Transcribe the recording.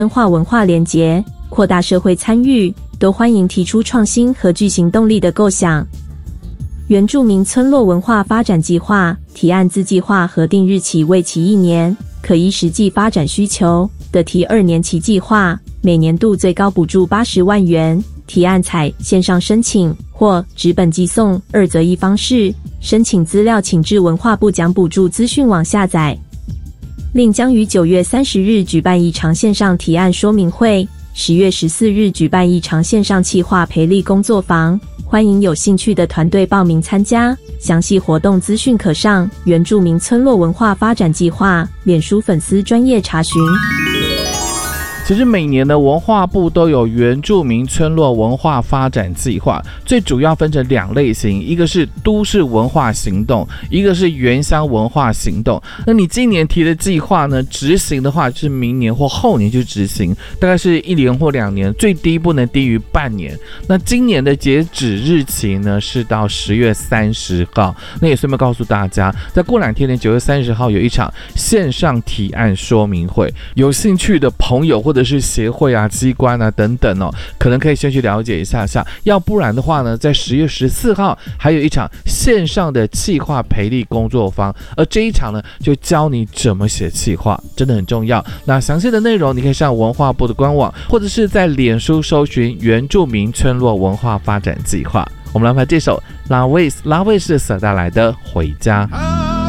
化文化连结，扩大社会参与，都欢迎提出创新和具行动力的构想。原住民村落文化发展计划提案自计划核定日起为期1年，可依实际发展需求的提2年期计划，每年度最高补助80万元。提案采线上申请或纸本寄送2择1方式，申请资料请至文化部奖补助资讯网下载。另将于9月30日举办一场线上提案说明会，10月14日举办一场线上企划培力工作坊，欢迎有兴趣的团队报名参加。详细活动资讯可上原住民村落文化发展计划脸书粉丝专页查询。 其实每年的文化部都有原住民村落文化发展计划，最主要分成2类型，一个是都市文化行动，一个是原乡文化行动。那你今年提的计划呢，执行的话就是明年或后年去执行，大概是1年或2年，最低不能低于半年。那今年的截止日期呢是到10月30号。那也顺便告诉大家，在过2天的9月30号有一场线上提案说明会，有兴趣的朋友或者是协会啊、机关啊等等哦，可能可以先去了解一下下。要不然的话呢，在10月14号还有一场线上的企划培力工作坊，而这一场呢，就教你怎么写企划，真的很重要。那详细的内容你可以上文化部的官网，或者是在脸书搜寻原住民村落文化发展计划。我们来拍这首拉威斯所带来的《回家》。